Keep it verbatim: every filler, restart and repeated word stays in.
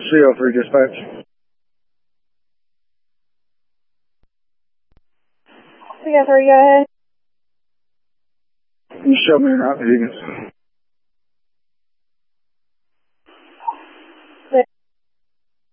C O three dispatch. C O three, go ahead. You show me around, Higgins.